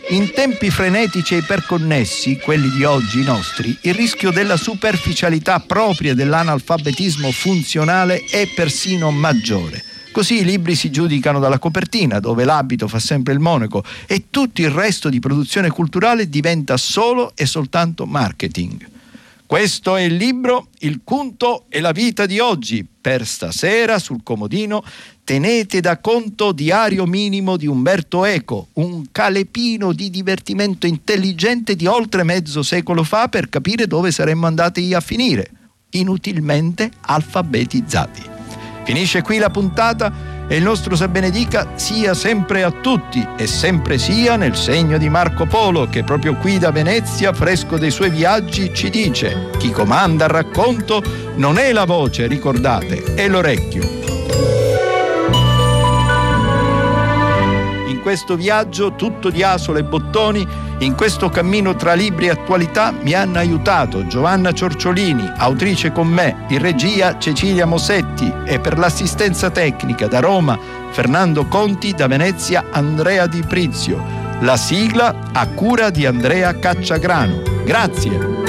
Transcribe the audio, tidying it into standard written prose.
In tempi frenetici e iperconnessi, quelli di oggi nostri, il rischio della superficialità propria dell'analfabetismo funzionale è persino maggiore. Così i libri si giudicano dalla copertina, dove l'abito fa sempre il monaco, e tutto il resto di produzione culturale diventa solo e soltanto marketing. Questo è il libro, il Cunto e la vita di oggi. Per stasera sul comodino tenete da conto Diario minimo di Umberto Eco, un calepino di divertimento intelligente di oltre mezzo secolo fa per capire dove saremmo andati a finire, inutilmente alfabetizzati. Finisce qui la puntata e il nostro se benedica sia sempre a tutti e sempre sia nel segno di Marco Polo, che proprio qui da Venezia, fresco dei suoi viaggi, ci dice: chi comanda il racconto non è la voce, ricordate, è l'orecchio. In questo viaggio tutto di asole e bottoni, in questo cammino tra libri e attualità, mi hanno aiutato Giovanna Ciorciolini, autrice con me, in regia Cecilia Mosetti e per l'assistenza tecnica da Roma Fernando Conti, da Venezia Andrea Di Prizio. La sigla a cura di Andrea Cacciagrano. Grazie.